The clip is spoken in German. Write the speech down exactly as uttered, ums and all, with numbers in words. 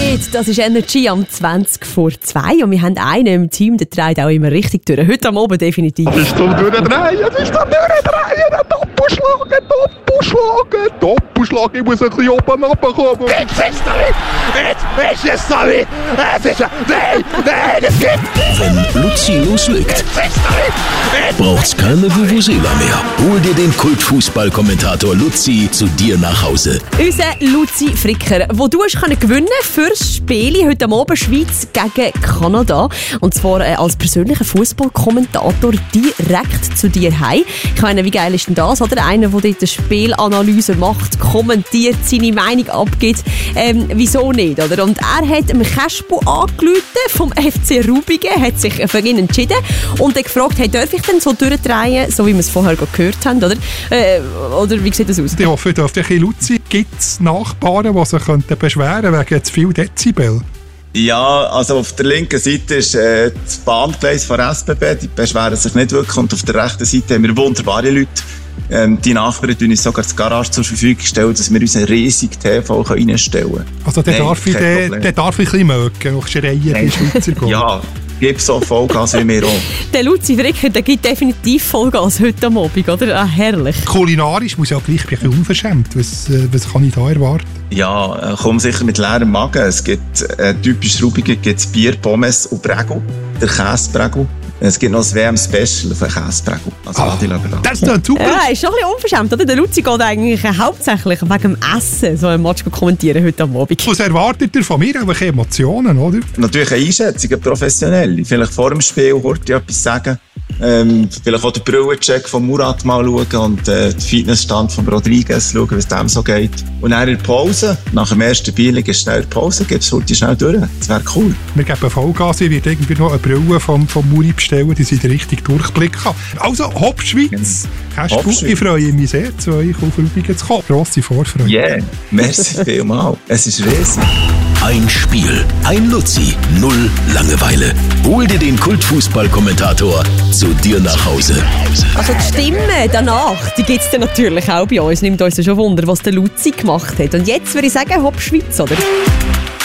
It, das ist Energy am zwanzig vor zwei und wir haben einen im Team, der trägt auch immer richtig durch. Heute am Abend definitiv. Es ist zum Durchdrehen, es ist zum Durchdrehen, Doppelschlagen, Doppelschlagen, Doppelschlagen, ich muss ein bisschen oben runterkommen. Jetzt ist es da, jetzt ist es da, es ist nein, nein, es gibt. Wenn Luzi loslegt, braucht's keine Vuvuzela mehr. Hol dir den Kultfußballkommentator Luzi zu dir nach Hause. Unser Luzi Fricker, wo du hast können gewinnen fürs Spiel heute am Abend Schweiz gegen Kanada. Und zwar äh, als persönlicher Fußballkommentator direkt zu dir heim. Ich meine, wie geil ist denn das? Oder einer, der dort eine Spielanalyse macht, kommentiert, seine Meinung abgibt. Ähm, wieso nicht? Oder? Und er hat dem Kaspo angerufen vom F C Rubigen, hat sich für ihn entschieden und hat gefragt, hey, darf ich denn so durchdrehen, so wie wir es vorher gehört haben? Oder, äh, oder wie sieht das aus? Ich hoffe, dürfte ein bisschen laut sein. Gibt es Nachbarn, die sich beschweren könnten wegen zu viel Dezibel? Ja, also auf der linken Seite ist äh, das Bahngleis von S B B, die beschweren sich nicht wirklich. Und auf der rechten Seite haben wir wunderbare Leute. Ähm, die Nachbarn stellen uns sogar das Garage zur Verfügung stellen, dass wir uns einen riesigen T V reinstellen können. Also der darf, ich, der, der darf ich ein bisschen mögen, noch schreien wie Schweizer gehen. Ja, gib so Vollgas wie wir auch. Der Luzi Fricker, der gibt definitiv Vollgas heute am Abend, oder? Ah, herrlich. Kulinarisch muss ja gleich ein bisschen unverschämt. Was, was kann ich da erwarten? Ja, komm sicher mit leerem Magen. Es gibt äh, typisch Rubigen gibt's Bier, Pommes und Prägel. Der Käseprägel. Es gibt noch das W M-Special für Käseprägel. Also ah, das ist doch super. Ja, ist schon ein bisschen unverschämt, oder? Der Luzi geht eigentlich hauptsächlich wegen dem Essen so ein Match kommentieren heute am Abend. Was erwartet ihr von mir? Welche Emotionen, oder? Natürlich eine Einschätzung, eine professionelle. Vielleicht vor dem Spiel kurz etwas sagen. Ähm, vielleicht auch den Brillencheck von Murat mal schauen und äh, den Fitnessstand von Rodriguez schauen, wie es dem so geht. Und dann in der Pause, nach dem ersten Bier liegen schnell in der Pause, gibt es heute schnell durch. Das wäre cool. Wir geben Vollgas, ich werde irgendwie noch eine Brille vom, vom Muri bestellen, die sie den richtigen Durchblick haben. Also, Hopp Schweiz! Hast du, ich freue mich sehr, zu euch auf Übungen zu kommen. Grosse Vorfreude. Yeah, merci vielmals. Es ist riesig. Ein Spiel, ein Luzi, null Langeweile. Hol dir den Kultfußballkommentator zu dir nach Hause. Also die Stimme danach, die gibt es dann natürlich auch bei uns. Nimmt uns ja schon Wunder, was der Luzi gemacht hat. Und jetzt würde ich sagen, Hopp Schweiz, oder?